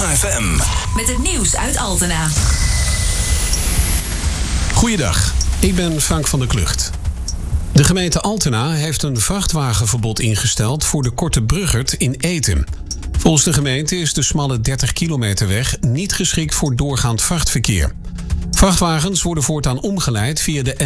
AFM. Met het nieuws uit Altena. Goeiedag, ik ben Frank van der Klucht. De gemeente Altena heeft een vrachtwagenverbod ingesteld voor de Korte Bruggert in Etem. Volgens de gemeente is de smalle 30 kilometer weg niet geschikt voor doorgaand vrachtverkeer. Vrachtwagens worden voortaan omgeleid via de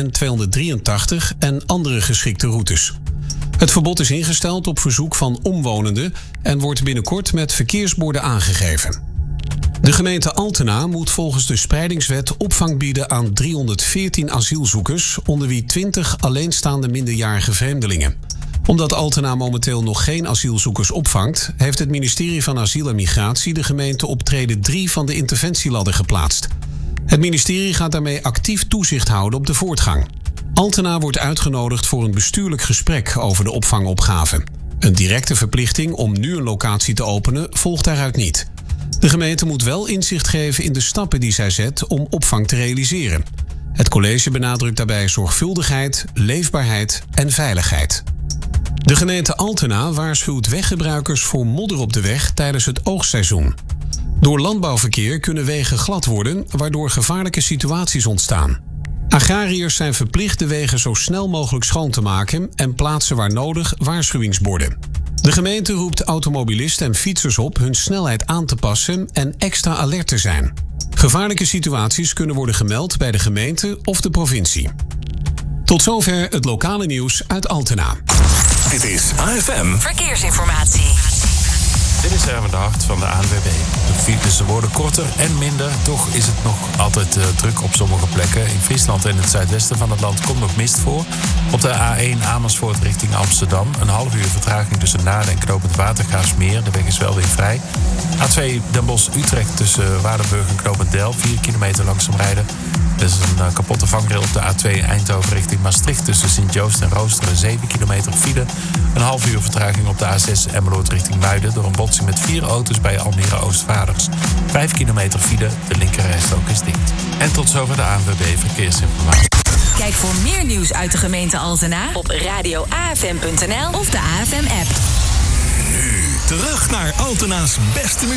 N283 en andere geschikte routes. Het verbod is ingesteld op verzoek van omwonenden en wordt binnenkort met verkeersborden aangegeven. De gemeente Altena moet volgens de spreidingswet opvang bieden aan 314 asielzoekers, onder wie 20 alleenstaande minderjarige vreemdelingen. Omdat Altena momenteel nog geen asielzoekers opvangt, heeft het ministerie van Asiel en Migratie de gemeente op trede 3 van de interventieladder geplaatst. Het ministerie gaat daarmee actief toezicht houden op de voortgang. Altena wordt uitgenodigd voor een bestuurlijk gesprek over de opvangopgave. Een directe verplichting om nu een locatie te openen volgt daaruit niet. De gemeente moet wel inzicht geven in de stappen die zij zet om opvang te realiseren. Het college benadrukt daarbij zorgvuldigheid, leefbaarheid en veiligheid. De gemeente Altena waarschuwt weggebruikers voor modder op de weg tijdens het oogstseizoen. Door landbouwverkeer kunnen wegen glad worden, waardoor gevaarlijke situaties ontstaan. Agrariërs zijn verplicht de wegen zo snel mogelijk schoon te maken en plaatsen waar nodig waarschuwingsborden. De gemeente roept automobilisten en fietsers op hun snelheid aan te passen en extra alert te zijn. Gevaarlijke situaties kunnen worden gemeld bij de gemeente of de provincie. Tot zover het lokale nieuws uit Altena. Dit is AFM Verkeersinformatie. Dit is Erwin de Hart van de ANWB. De files worden korter en minder. Toch is het nog altijd druk op sommige plekken. In Friesland en het zuidwesten van het land komt nog mist voor. Op de A1 Amersfoort richting Amsterdam. Een half uur vertraging tussen Naarden en Knopend Watergraafsmeer. De weg is wel weer vrij. A2 Den Bosch-Utrecht tussen Waardenburg en Knopend Del. 4 kilometer langzaam rijden. Er is een kapotte vangrail op de A2 Eindhoven richting Maastricht. Tussen Sint-Joost en Roosteren 7 kilometer file. Een half uur vertraging op de A6 Emmeloord richting Muiden. Door een botsing met 4 auto's bij Almere Oostvaarders. 5 kilometer file, de linkerrijstrook is dicht. En tot zover de ANWB Verkeersinformatie. Kijk voor meer nieuws uit de gemeente Altena op radioafm.nl of de AFM-app. nu terug naar Altena's beste muziek.